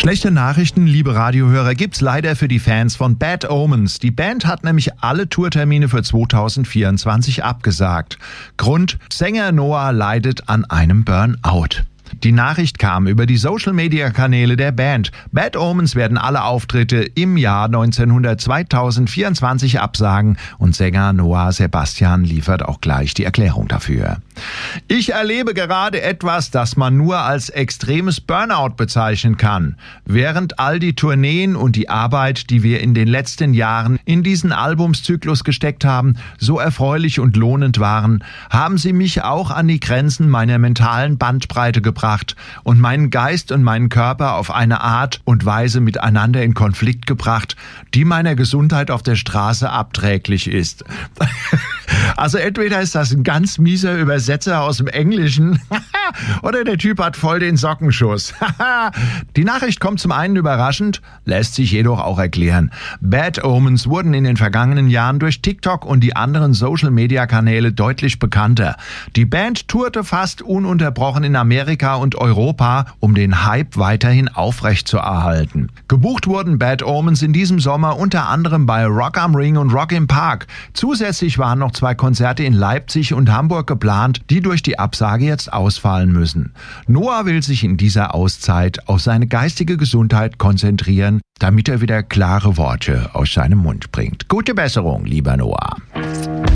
Schlechte Nachrichten, liebe Radiohörer, gibt's leider für die Fans von Bad Omens. Die Band hat nämlich alle Tourtermine für 2024 abgesagt. Grund: Sänger Noah leidet an einem Burnout. Die Nachricht kam über die Social-Media-Kanäle der Band. Bad Omens werden alle Auftritte im Jahr 2024 absagen und Sänger Noah Sebastian liefert auch gleich die Erklärung dafür. Ich erlebe gerade etwas, das man nur als extremes Burnout bezeichnen kann. Während all die Tourneen und die Arbeit, die wir in den letzten Jahren in diesen Albumszyklus gesteckt haben, so erfreulich und lohnend waren, haben sie mich auch an die Grenzen meiner mentalen Bandbreite gebracht und meinen Geist und meinen Körper auf eine Art und Weise miteinander in Konflikt gebracht, die meiner Gesundheit auf der Straße abträglich ist. Also entweder ist das ein ganz mieser Übersetzer aus dem Englischen oder der Typ hat voll den Sockenschuss. Die Nachricht kommt zum einen überraschend, lässt sich jedoch auch erklären. Bad Omens wurden in den vergangenen Jahren durch TikTok und die anderen Social-Media-Kanäle deutlich bekannter. Die Band tourte fast ununterbrochen in Amerika und Europa, um den Hype weiterhin aufrechtzuerhalten. Gebucht wurden Bad Omens in diesem Sommer unter anderem bei Rock am Ring und Rock im Park. Zusätzlich waren noch 2 Konzerte in Leipzig und Hamburg geplant, die durch die Absage jetzt ausfallen müssen. Noah will sich in dieser Auszeit auf seine geistige Gesundheit konzentrieren, damit er wieder klare Worte aus seinem Mund bringt. Gute Besserung, lieber Noah.